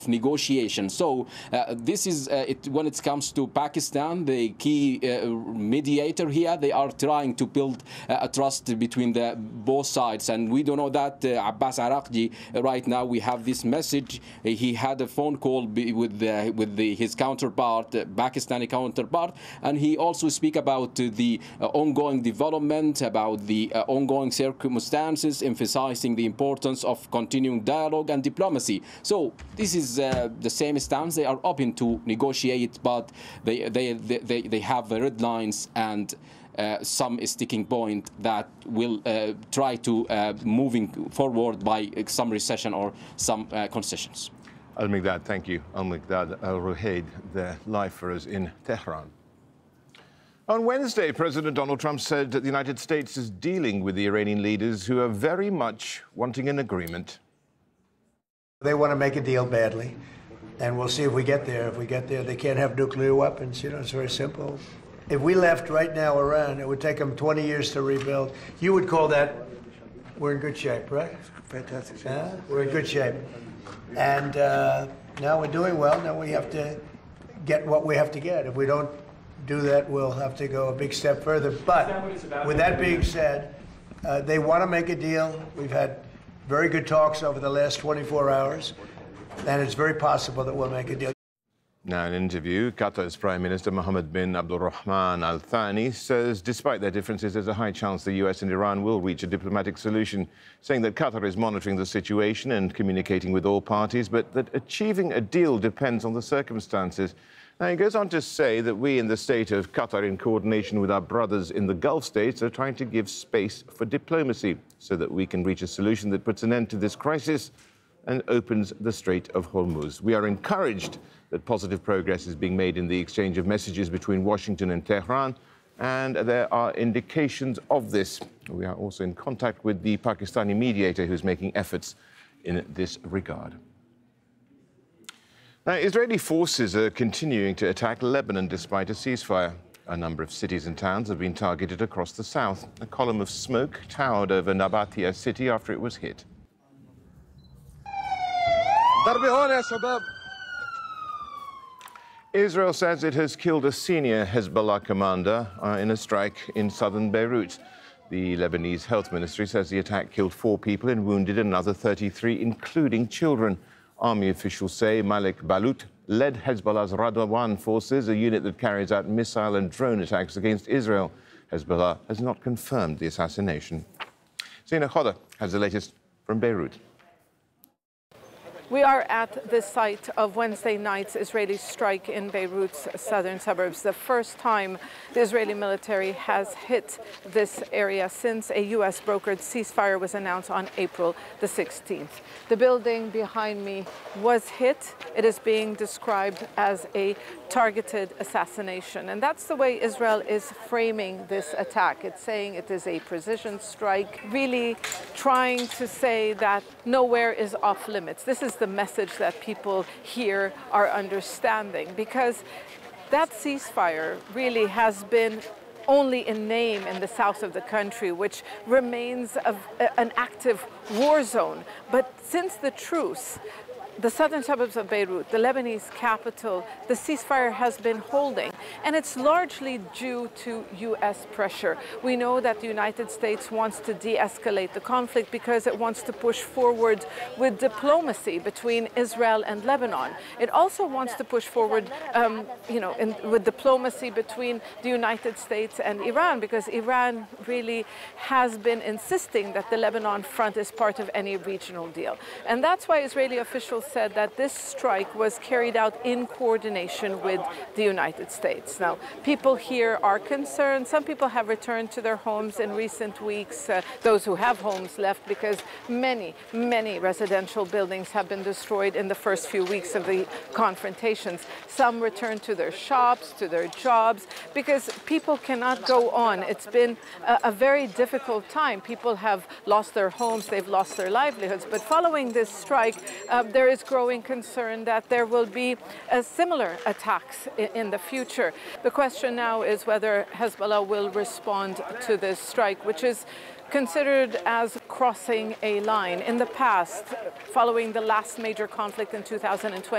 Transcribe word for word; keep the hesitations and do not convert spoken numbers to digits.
negotiation. So uh, this is uh, it, when it comes to Pakistan, the key uh, mediator here. They are trying to build uh, a trust between the both sides, and we don't know that uh, Abbas Araqji right now. We have this message. He had a phone call with the, with the, his counterpart, uh, Pakistani counterpart, and he also speak about uh, the uh, ongoing development, about the uh, ongoing circumstances, emphasizing the importance of continuing dialogue and diplomacy. So this is Uh, the same stance. They are open to negotiate, but they they they, they have red lines and uh, some sticking point that will uh, try to uh, moving forward by some recession or some uh, concessions. Al-Miqdad, thank you. Al-Miqdad Al-Ruhaid, there live for us in Tehran. On Wednesday, President Donald Trump said that the United States is dealing with the Iranian leaders who are very much wanting an agreement. They want to make a deal badly, and we'll see if we get there. If we get there, they can't have nuclear weapons. You know, it's very simple. If we left right now Iran, it would take them twenty years to rebuild. You would call that, we're in good shape, right? Fantastic shape. Yeah, we're in good shape. And uh, now we're doing well. Now we have to get what we have to get. If we don't do that, we'll have to go a big step further. But with that being said, uh, they want to make a deal. We've had very good talks over the last twenty-four hours, and it's very possible that we'll make a deal. Now, in an interview, Qatar's Prime Minister Mohammed bin Abdulrahman Al Thani says despite their differences, there's a high chance the U S and Iran will reach a diplomatic solution, saying that Qatar is monitoring the situation and communicating with all parties, but that achieving a deal depends on the circumstances. Now, he goes on to say that we in the state of Qatar, in coordination with our brothers in the Gulf states, are trying to give space for diplomacy so that we can reach a solution that puts an end to this crisis and opens the Strait of Hormuz. We are encouraged that positive progress is being made in the exchange of messages between Washington and Tehran, and there are indications of this. We are also in contact with the Pakistani mediator who's making efforts in this regard. Now, Israeli forces are continuing to attack Lebanon despite a ceasefire. A number of cities and towns have been targeted across the south. A column of smoke towered over Nabatea city after it was hit. Israel says it has killed a senior Hezbollah commander uh, in a strike in southern Beirut. The Lebanese Health Ministry says the attack killed four people and wounded another thirty-three, including children. Army officials say Malik Balut led Hezbollah's Radwan forces, a unit that carries out missile and drone attacks against Israel. Hezbollah has not confirmed the assassination. Zina Khoda has the latest from Beirut. We are at the site of Wednesday night's Israeli strike in Beirut's southern suburbs. The first time the Israeli military has hit this area since a U S brokered ceasefire was announced on April the sixteenth. The building behind me was hit. It is being described as a targeted assassination. And that's the way Israel is framing this attack. It's saying it is a precision strike, really trying to say that nowhere is off limits. This is the message that people here are understanding, because that ceasefire really has been only in name in the south of the country, which remains a, an active war zone. But since the truce, the southern suburbs of Beirut, the Lebanese capital, the ceasefire has been holding, and it's largely due to U S pressure. We know that the United States wants to de-escalate the conflict because it wants to push forward with diplomacy between Israel and Lebanon. It also wants to push forward, um, you know, in, with diplomacy between the United States and Iran, because Iran really has been insisting that the Lebanon front is part of any regional deal. And that's why Israeli officials said that this strike was carried out in coordination with the United States. Now, people here are concerned. Some people have returned to their homes in recent weeks, uh, those who have homes left, because many, many residential buildings have been destroyed in the first few weeks of the confrontations. Some returned to their shops, to their jobs, because people cannot go on. It's been a, a very difficult time. People have lost their homes, they've lost their livelihoods. But following this strike, uh, there is growing concern that there will be uh, similar attacks in, in the future. The question now is whether Hezbollah will respond to this strike, which is considered as crossing a line. In the past, following the last major conflict in two thousand twenty,